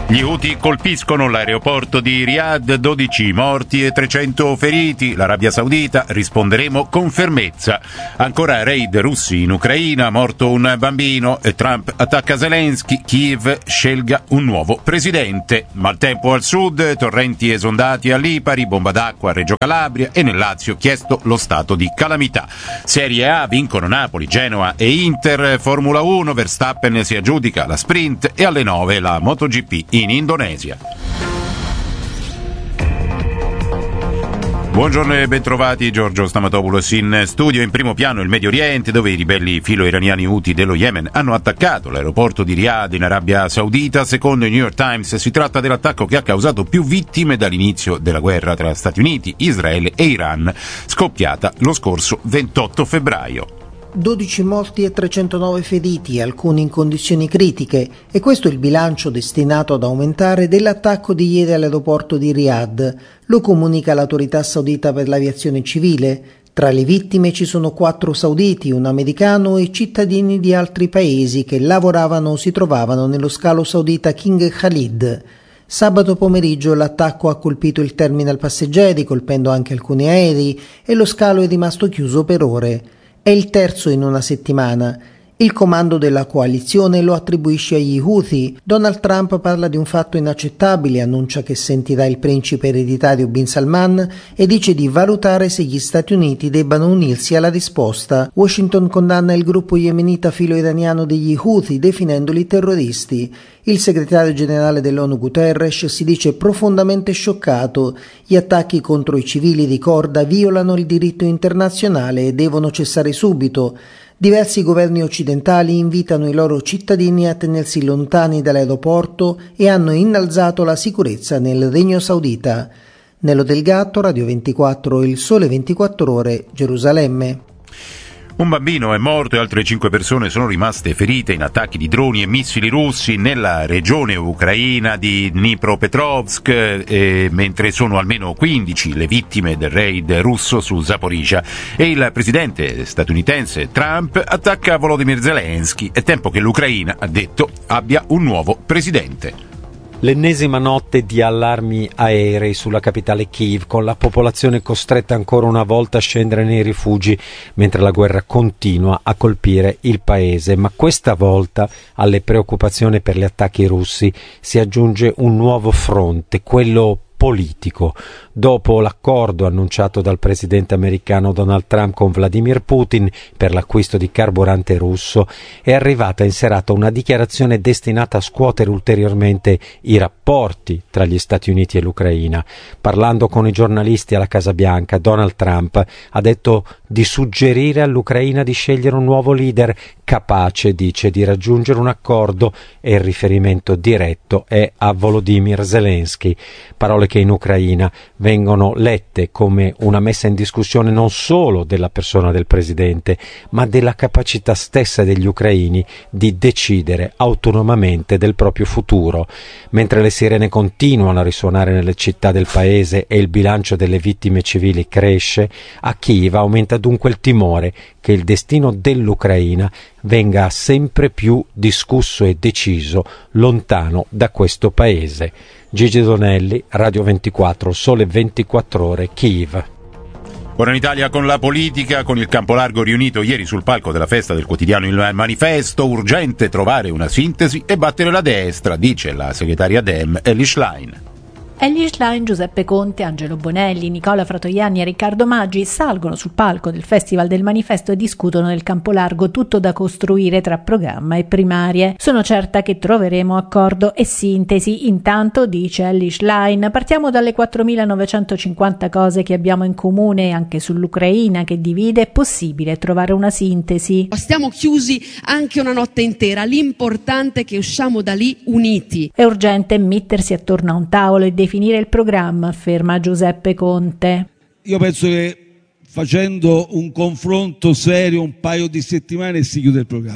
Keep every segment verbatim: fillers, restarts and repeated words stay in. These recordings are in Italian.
Gli Houthi colpiscono l'aeroporto di Riyadh, dodici morti e trecento feriti. L'Arabia Saudita: risponderemo con fermezza. Ancora raid russi in Ucraina, morto un bambino. E Trump attacca Zelensky, Kiev scelga un nuovo presidente. Maltempo al sud, torrenti esondati a Lipari, bomba d'acqua a Reggio Calabria e nel Lazio chiesto lo stato di calamità. Serie A, vincono Napoli, Genoa e Inter. Formula uno, Verstappen si aggiudica la sprint e alle nove la MotoGP in Indonesia. Buongiorno e bentrovati, Giorgio Stamatopoulos in studio. In primo piano il Medio Oriente, dove i ribelli filo-iraniani Houthi dello Yemen hanno attaccato l'aeroporto di Riyadh in Arabia Saudita. Secondo il New York Times si tratta dell'attacco che ha causato più vittime dall'inizio della guerra tra Stati Uniti, Israele e Iran, scoppiata lo scorso ventotto febbraio. dodici morti e trecentonove feriti, alcuni in condizioni critiche, e questo è il bilancio destinato ad aumentare dell'attacco di ieri all'aeroporto di Riyadh. Lo comunica l'autorità saudita per l'aviazione civile. Tra le vittime ci sono quattro sauditi, un americano e cittadini di altri paesi che lavoravano o si trovavano nello scalo saudita King Khalid. Sabato pomeriggio l'attacco ha colpito il terminal passeggeri, colpendo anche alcuni aerei, e lo scalo è rimasto chiuso per ore. È il terzo in una settimana. Il comando della coalizione lo attribuisce agli Houthi. Donald Trump parla di un fatto inaccettabile, annuncia che sentirà il principe ereditario Bin Salman e dice di valutare se gli Stati Uniti debbano unirsi alla risposta. Washington condanna il gruppo yemenita filo-iraniano degli Houthi, definendoli terroristi. Il segretario generale dell'ONU Guterres si dice profondamente scioccato. Gli attacchi contro i civili, ricorda, violano il diritto internazionale e devono cessare subito. Diversi governi occidentali invitano i loro cittadini a tenersi lontani dall'aeroporto e hanno innalzato la sicurezza nel Regno Saudita. Nello Del Gatto, Radio ventiquattro, Il Sole ventiquattro Ore, Gerusalemme. Un bambino è morto e altre cinque persone sono rimaste ferite in attacchi di droni e missili russi nella regione ucraina di Dnipropetrovsk, eh, mentre sono almeno quindici le vittime del raid russo su Zaporizhzhia. E il presidente statunitense Trump attacca Volodymyr Zelensky. È tempo che l'Ucraina, ha detto, abbia un nuovo presidente. L'ennesima notte di allarmi aerei sulla capitale Kiev, con la popolazione costretta ancora una volta a scendere nei rifugi mentre la guerra continua a colpire il paese. Ma questa volta alle preoccupazioni per gli attacchi russi si aggiunge un nuovo fronte, quello politico. Dopo l'accordo annunciato dal presidente americano Donald Trump con Vladimir Putin per l'acquisto di carburante russo, è arrivata in serata una dichiarazione destinata a scuotere ulteriormente i rapporti tra gli Stati Uniti e l'Ucraina. Parlando con i giornalisti alla Casa Bianca, Donald Trump ha detto di suggerire all'Ucraina di scegliere un nuovo leader capace, dice, di raggiungere un accordo, e il riferimento diretto è a Volodymyr Zelensky. Parole che in Ucraina vengono lette come una messa in discussione non solo della persona del presidente, ma della capacità stessa degli ucraini di decidere autonomamente del proprio futuro. Mentre le sirene continuano a risuonare nelle città del paese e il bilancio delle vittime civili cresce, a Kiev aumenta dunque il timore che il destino dell'Ucraina venga sempre più discusso e deciso lontano da questo paese. Gigi Donelli, Radio ventiquattro, Sole ventiquattro Ore, Kiev. Ora in Italia con la politica, con il campo largo riunito ieri sul palco della festa del quotidiano Il Manifesto. Urgente trovare una sintesi e battere la destra, dice la segretaria Dem Elly Schlein. Elly Schlein, Giuseppe Conte, Angelo Bonelli, Nicola Fratoianni e Riccardo Maggi salgono sul palco del Festival del Manifesto e discutono del campo largo, tutto da costruire tra programma e primarie. Sono certa che troveremo accordo e sintesi. Intanto, dice Elly Schlein, partiamo dalle quattromilanovecentocinquanta cose che abbiamo in comune, anche sull'Ucraina che divide. È possibile trovare una sintesi. Stiamo chiusi anche una notte intera, l'importante è che usciamo da lì uniti. È urgente mettersi attorno a un tavolo e definire il programma, afferma Giuseppe Conte. Io penso che facendo un confronto serio un paio di settimane si chiude il programma.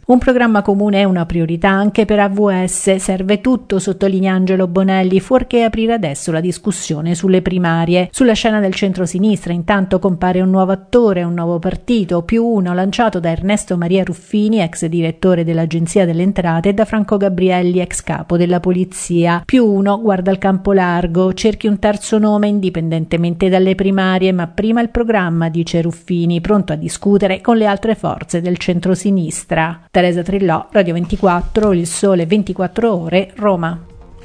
Un programma comune è una priorità anche per A V S, serve tutto, sottolinea Angelo Bonelli, fuorché aprire adesso la discussione sulle primarie. Sulla scena del centro-sinistra intanto compare un nuovo attore, un nuovo partito, più uno, lanciato da Ernesto Maria Ruffini, ex direttore dell'Agenzia delle Entrate, e da Franco Gabrielli, ex capo della Polizia. Più uno guarda il campo largo, cerchi un terzo nome indipendentemente dalle primarie, ma prima il programma, dice Ruffini, pronto a discutere con le altre forze del centro-sinistra. Teresa Trillò, Radio ventiquattro, Il Sole ventiquattro Ore, Roma.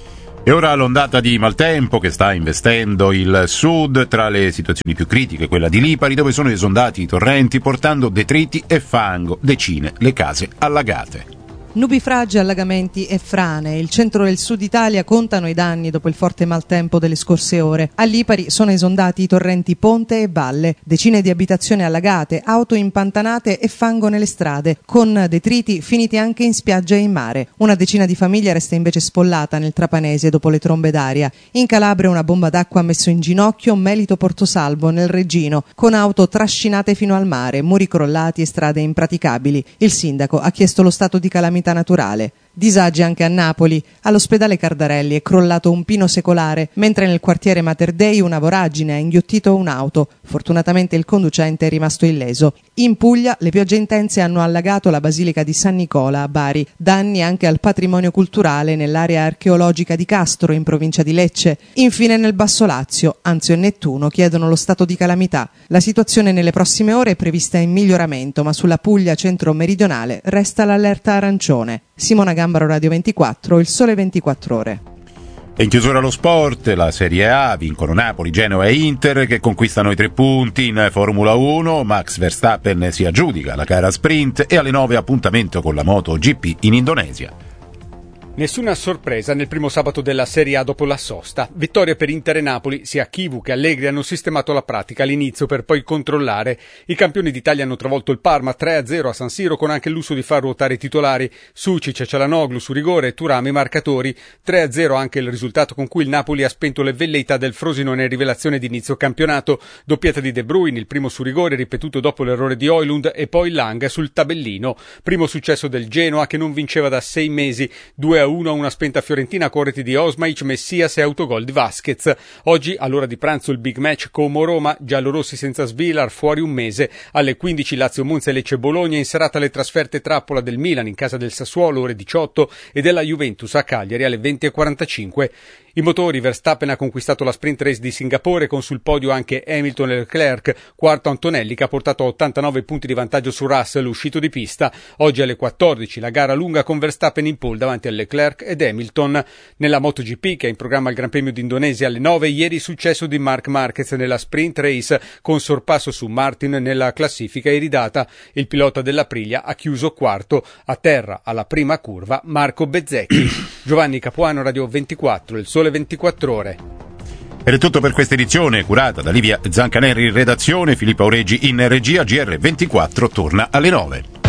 E ora l'ondata di maltempo che sta investendo il sud, tra le situazioni più critiche quella di Lipari, dove sono esondati i torrenti portando detriti e fango, decine le case allagate. Nubifragi, allagamenti e frane. Il centro e il sud Italia contano i danni dopo il forte maltempo delle scorse ore. A Lipari sono esondati i torrenti Ponte e Valle, decine di abitazioni allagate, auto impantanate e fango nelle strade, con detriti finiti anche in spiaggia e in mare. Una decina di famiglie resta invece spollata nel Trapanese dopo le trombe d'aria. In Calabria una bomba d'acqua ha messo in ginocchio Melito Portosalvo nel Reggino, con auto trascinate fino al mare, muri crollati e strade impraticabili. Il sindaco ha chiesto lo stato di calamità naturale. Disagi anche a Napoli. All'ospedale Cardarelli è crollato un pino secolare, mentre nel quartiere Mater Dei una voragine ha inghiottito un'auto. Fortunatamente il conducente è rimasto illeso. In Puglia le piogge intense hanno allagato la Basilica di San Nicola a Bari, danni anche al patrimonio culturale nell'area archeologica di Castro in provincia di Lecce. Infine nel Basso Lazio, Anzio e Nettuno chiedono lo stato di calamità. La situazione nelle prossime ore è prevista in miglioramento, ma sulla Puglia centro-meridionale resta l'allerta arancione. Simona Gambaro, Radio ventiquattro, Il Sole ventiquattro Ore. E in chiusura lo sport, la Serie A, vincono Napoli, Genoa e Inter che conquistano i tre punti in Formula uno, Max Verstappen si aggiudica la gara sprint e alle nove appuntamento con la MotoGP in Indonesia. Nessuna sorpresa nel primo sabato della Serie A dopo la sosta. Vittoria per Inter e Napoli, sia Chivu che Allegri hanno sistemato la pratica all'inizio per poi controllare. I campioni d'Italia hanno travolto il Parma tre a zero a San Siro con anche il lusso di far ruotare i titolari. Sucic e Cialanoglu su rigore e Turami i marcatori. tre a zero anche il risultato con cui il Napoli ha spento le velleità del Frosinone in rivelazione di inizio campionato. Doppietta di De Bruyne, il primo su rigore ripetuto dopo l'errore di Højlund e poi Lang sul tabellino. Primo successo del Genoa che non vinceva da sei mesi. due a uno a una spenta Fiorentina con reti di Osmaic, Messias e autogol di Vasquez. Oggi all'ora di pranzo il big match Como-Roma, giallorossi senza Svilar fuori un mese. Alle quindici Lazio Monza e Lecce Bologna, in serata le trasferte trappola del Milan in casa del Sassuolo ore diciotto e della Juventus a Cagliari alle venti e quarantacinque. I motori, Verstappen ha conquistato la sprint race di Singapore con sul podio anche Hamilton e Leclerc, quarto Antonelli che ha portato ottantanove punti di vantaggio su Russell uscito di pista. Oggi alle quattordici la gara lunga con Verstappen in pole davanti a Leclerc ed Hamilton. Nella MotoGP che è in programma il Gran Premio d'Indonesia alle nove, ieri successo di Marc Marquez nella sprint race con sorpasso su Martin nella classifica iridata. Il pilota dell'Aprilia ha chiuso quarto, a terra alla prima curva Marco Bezzecchi. Giovanni Capuano, Radio ventiquattro, Il Sole ventiquattro Ore. Ed è tutto per questa edizione curata da Livia Zancaneri in redazione, Filippo Aureggi in regia. G R ventiquattro torna alle nove.